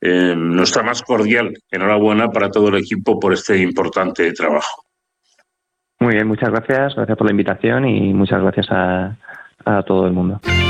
nuestra más cordial enhorabuena para todo el equipo por este importante trabajo. Muy bien, muchas gracias por la invitación y muchas gracias a todo el mundo.